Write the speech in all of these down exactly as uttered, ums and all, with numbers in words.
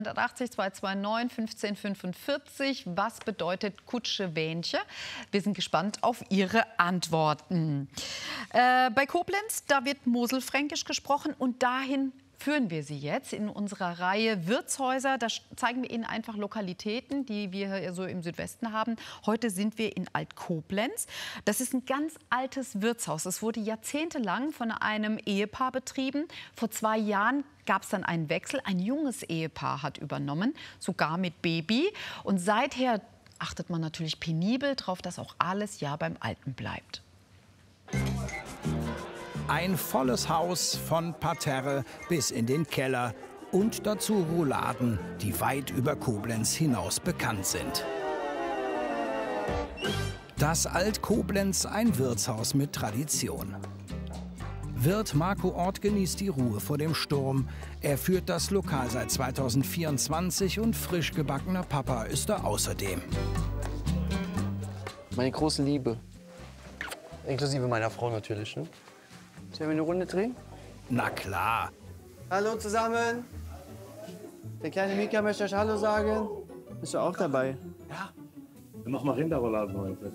achtzig zwei zwei neun fünfzehn fünfundvierzig. Was bedeutet Kutsche Wähnche? Wir sind gespannt auf Ihre Antworten. Äh, bei Koblenz, da wird Moselfränkisch gesprochen und dahin führen wir Sie jetzt in unserer Reihe Wirtshäuser. Da zeigen wir Ihnen einfach Lokalitäten, die wir hier so im Südwesten haben. Heute sind wir in Alt-Koblenz. Das ist ein ganz altes Wirtshaus. Es wurde jahrzehntelang von einem Ehepaar betrieben. Vor zwei Jahren gab es dann einen Wechsel. Ein junges Ehepaar hat übernommen, sogar mit Baby. Und seither achtet man natürlich penibel darauf, dass auch alles ja beim Alten bleibt. Ein volles Haus von Parterre bis in den Keller und dazu Rouladen, die weit über Koblenz hinaus bekannt sind. Das Alt-Koblenz, ein Wirtshaus mit Tradition. Wirt Marco Ort genießt die Ruhe vor dem Sturm. Er führt das Lokal seit zweitausendvierundzwanzig und frisch gebackener Papa ist er außerdem. Meine große Liebe, inklusive meiner Frau natürlich. Ne? Sollen wir eine Runde drehen? Na klar. Hallo zusammen. Der kleine Mika möchte euch Hallo sagen. Bist du auch dabei? Ja. Dann mach mal Rinderrouladen heute.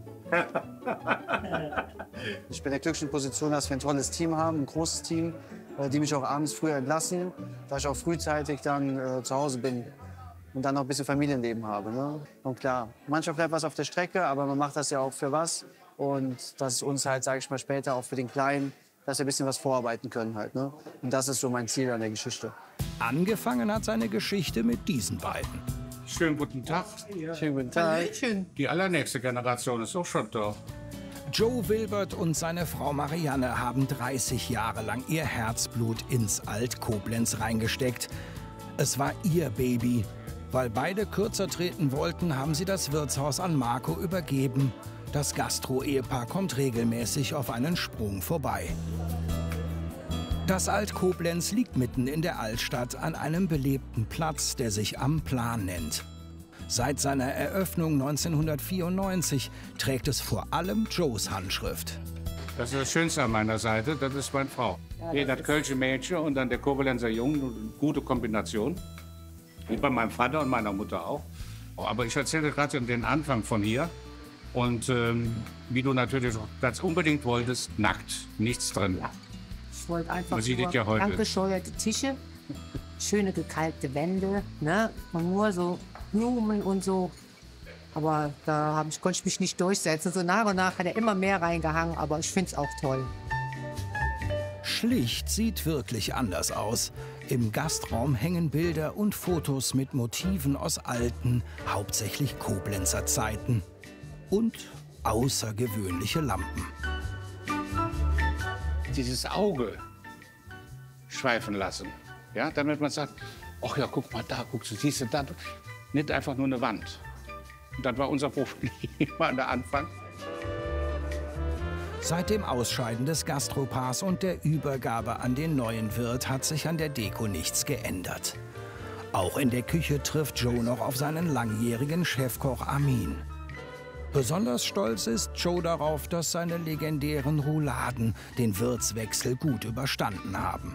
Ich bin in der glücklichen Position, dass wir ein tolles Team haben, ein großes Team, die mich auch abends früher entlassen, da ich auch frühzeitig dann äh, zu Hause bin und dann noch ein bisschen Familienleben habe. Ne? Und klar, manchmal bleibt was auf der Strecke, aber man macht das ja auch für was. Und das ist uns halt, sage ich mal, später auch für den Kleinen, dass wir ein bisschen was vorarbeiten können halt. Ne? Und das ist so mein Ziel an der Geschichte. Angefangen hat seine Geschichte mit diesen beiden. Schönen guten Tag. Ja. Schönen guten Tag. Die allernächste Generation ist auch schon da. Joe Wilbert und seine Frau Marianne haben dreißig Jahre lang ihr Herzblut ins Alt-Koblenz reingesteckt. Es war ihr Baby. Weil beide kürzer treten wollten, haben sie das Wirtshaus an Marco übergeben. Das Gastro-Ehepaar kommt regelmäßig auf einen Sprung vorbei. Das Alt-Koblenz liegt mitten in der Altstadt an einem belebten Platz, der sich Am Plan nennt. Seit seiner Eröffnung neunzehnhundertvierundneunzig trägt es vor allem Joes Handschrift. Das ist das Schönste an meiner Seite, das ist meine Frau. Hier das Kölsche Mädchen und dann der Koblenzer Jungen, eine gute Kombination. Wie bei meinem Vater und meiner Mutter auch. Aber ich erzähle gerade den Anfang von hier. Und ähm, wie du natürlich auch ganz unbedingt wolltest, nackt, nichts drin. Ja. Ich wollte einfach Man sieht nur es ja heute. angescheuerte Tische, schöne gekalkte Wände, ne? Und nur so Blumen und so. Aber da hab ich, konnte ich mich nicht durchsetzen. So nach und nach hat er immer mehr reingehangen, aber ich finde es auch toll. Schlicht sieht wirklich anders aus. Im Gastraum hängen Bilder und Fotos mit Motiven aus alten, hauptsächlich Koblenzer Zeiten. Und außergewöhnliche Lampen. Dieses Auge schweifen lassen, ja, damit man sagt, ach ja, guck mal da, guckst du, siehst du da, nicht einfach nur eine Wand. Und das war unser Problem an der Anfang. Seit dem Ausscheiden des Gastropaars und der Übergabe an den neuen Wirt hat sich an der Deko nichts geändert. Auch in der Küche trifft Joe noch auf seinen langjährigen Chefkoch Armin. Besonders stolz ist Joe darauf, dass seine legendären Rouladen den Wirtswechsel gut überstanden haben.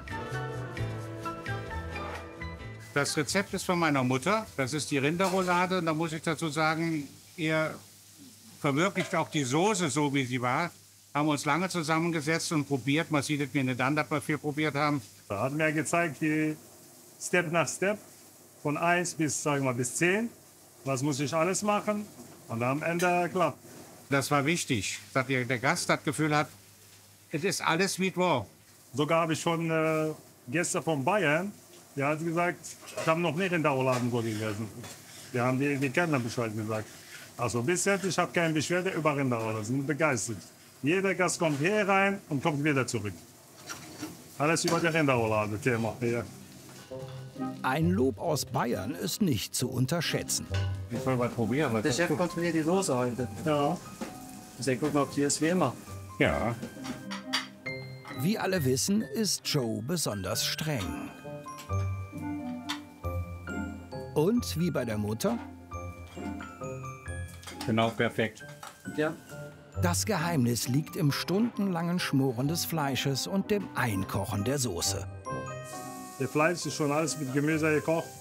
Das Rezept ist von meiner Mutter. Das ist die Rinderroulade. Und da muss ich dazu sagen, ihr verwirklicht auch die Soße so, wie sie war. Haben uns lange zusammengesetzt und probiert. Man sieht es mir nicht an, dass wir viel probiert haben. Da hat mir gezeigt, wie Step nach Step, von eins bis, sagen wir, bis zehn. Was muss ich alles machen? Und am Ende klappt. Das war wichtig, dass der Gast das Gefühl hat, es ist alles wie es war. Sogar habe ich schon äh, Gäste von Bayern, der hat gesagt, ich habe noch nicht in der Rouladen gegessen. Wir haben die, die Kellner Bescheid gesagt. Also bis jetzt, ich habe keine Beschwerde über Rinderrouladen, sind begeistert. Jeder Gast kommt hier rein und kommt wieder zurück. Alles über die Rinderroulade-Thema hier. Ein Lob aus Bayern ist nicht zu unterschätzen. Ich will mal probieren. Was Der Chef kontrolliert die Soße heute. Ja. Sehr gucken, ob die ist wie immer. Ja. Wie alle wissen, ist Joe besonders streng. Und wie bei der Mutter? Genau, perfekt. Ja. Das Geheimnis liegt im stundenlangen Schmoren des Fleisches und dem Einkochen der Soße. Das Fleisch ist schon alles mit Gemüse gekocht.